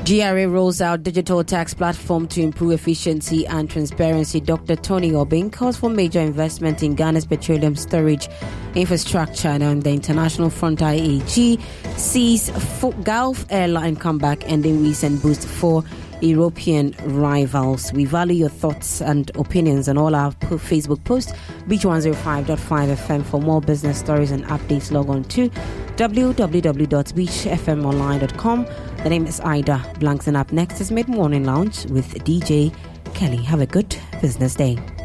GRA rolls out digital tax platform to improve efficiency and transparency. Dr. Tony Obeng calls for major investment in Ghana's petroleum storage infrastructure. And on the international front, IAG sees Gulf airline comeback, ending recent boost for European rivals. We value your thoughts and opinions on all our Facebook posts. Beach 105.5 FM. For more business stories and updates, log on to www.beachfmonline.com. The name is Ida Blanks, and up next is Mid Morning Lounge with DJ Kelly. Have a good business day.